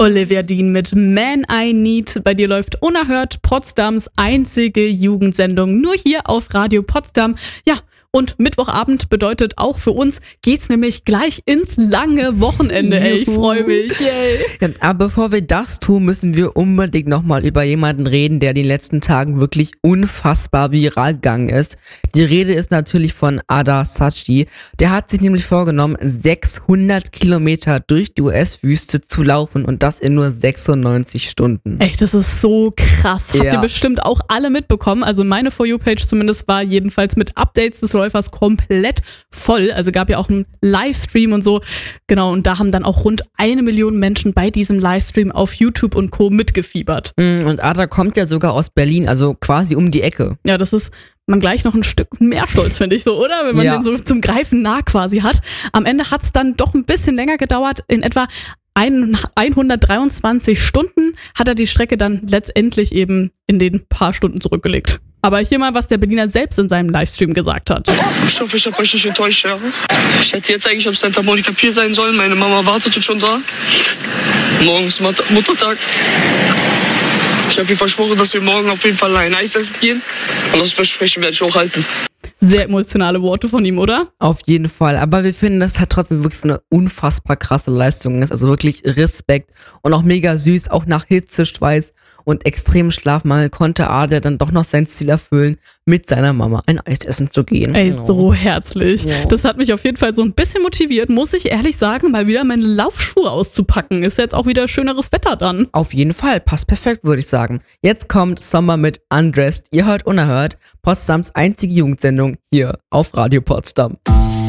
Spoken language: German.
Olivia Dean mit Man I Need. Bei dir läuft unerhört Potsdams einzige Jugendsendung. Nur hier auf Radio Potsdam. Ja, und Mittwochabend bedeutet auch für uns, geht's nämlich gleich ins lange Wochenende. Ey, ich freue mich. Yay. Ja, aber bevor wir das tun, müssen wir unbedingt nochmal über jemanden reden, der in den letzten Tagen wirklich unfassbar viral gegangen ist. Die Rede ist natürlich von Ada Saatchi. Der hat sich nämlich vorgenommen, 600 Kilometer durch die US-Wüste zu laufen und das in nur 96 Stunden. Echt, das ist so krass. Habt ihr bestimmt auch alle mitbekommen. Also meine For You-Page zumindest war jedenfalls mit Updates des Läufers komplett voll. Also gab ja auch einen Livestream und so. Genau, und da haben dann auch rund 1 Million Menschen bei diesem Livestream auf YouTube und Co. mitgefiebert. Und Ada kommt ja sogar aus Berlin, also quasi um die Ecke. Ja, das ist man gleich noch ein Stück mehr stolz, finde ich so, oder? Wenn man den so zum Greifen nah quasi hat. Am Ende hat es dann doch ein bisschen länger gedauert. In etwa 123 Stunden hat er die Strecke dann letztendlich eben in den paar Stunden zurückgelegt. Aber hier mal, was der Berliner selbst in seinem Livestream gesagt hat. Ich hoffe, ich habe euch nicht enttäuscht, ja. Ich hätte jetzt eigentlich auf Santa Monica Pier sein sollen. Meine Mama wartet schon da. Morgen ist Muttertag. Ich habe ihr versprochen, dass wir morgen auf jeden Fall ein Eis essen gehen. Und das Versprechen werde ich auch halten. Sehr emotionale Worte von ihm, oder? Auf jeden Fall. Aber wir finden, das hat trotzdem wirklich so eine unfassbar krasse Leistung ist. Also wirklich Respekt und auch mega süß. Auch nach Hitze, Schweiß und extremem Schlafmangel konnte Ada dann doch noch sein Ziel erfüllen, mit seiner Mama ein Eis essen zu gehen. Ey, so herzlich. Ja. Das hat mich auf jeden Fall so ein bisschen motiviert, muss ich ehrlich sagen, mal wieder meine Laufschuhe auszupacken. Ist jetzt auch wieder schöneres Wetter dann. Auf jeden Fall. Passt perfekt, würde ich sagen. Jetzt kommt Sommer mit Undressed. Ihr hört unerhört. Potsdams einzige Jugendsendung hier auf Radio Potsdam.